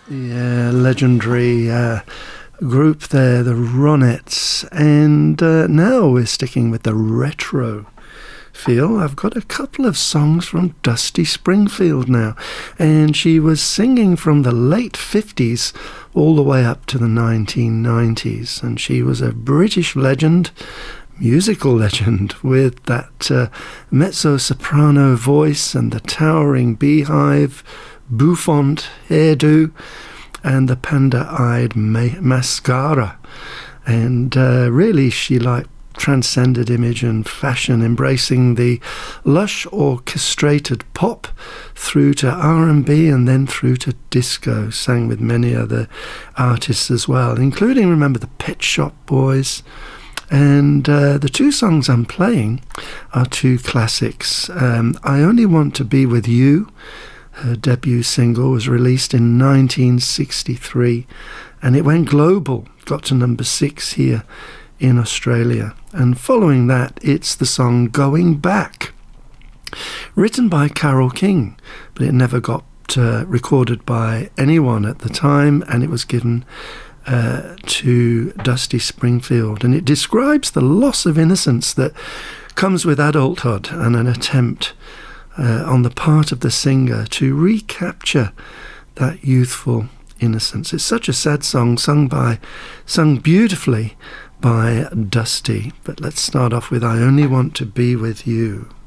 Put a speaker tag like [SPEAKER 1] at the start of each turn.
[SPEAKER 1] Yeah, legendary group there, the Ronettes. And now we're sticking with the retro feel. I've got a couple of songs from Dusty Springfield now. And she was singing from the late 50s all the way up to the 1990s. And she was a British legend, musical legend, with that mezzo-soprano voice and the towering beehive, bouffant hairdo, and the panda-eyed mascara. And really she transcended image and fashion, embracing the lush orchestrated pop through to R&B and then through to disco. Sang with many other artists as well, including, remember, the Pet Shop Boys. And the two songs I'm playing are two classics. I Only Want to Be With You, her debut single, was released in 1963 and it went global, got to number 6 here in Australia. And following that, it's the song Going Back, written by Carole King, but it never got recorded by anyone at the time, and it was given to Dusty Springfield. And it describes the loss of innocence that comes with adulthood and an attempt on the part of the singer to recapture that youthful innocence. It's such a sad song, sung beautifully by Dusty. But let's start off with I Only Want to Be With You.